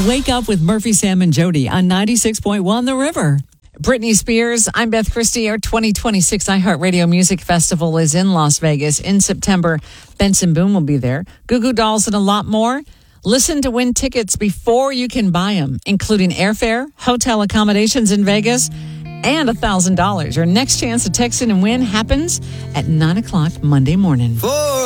Wake up with Murphy, Sam, and Jody on 96.1 The River. Britney Spears, I'm Beth Christie. Our 2026 iHeartRadio Music Festival is in Las Vegas in September. Benson Boone will be there. Goo Goo Dolls and a lot more. Listen to win tickets before you can buy them, including airfare, hotel accommodations in Vegas, and $1,000. Your next chance to text in and win happens at 9 o'clock Monday morning.